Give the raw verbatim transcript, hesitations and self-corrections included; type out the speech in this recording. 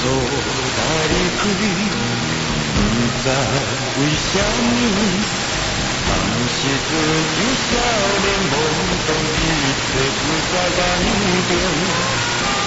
离开，不知为什么，当时阵就少年懵懂，一切不再感动。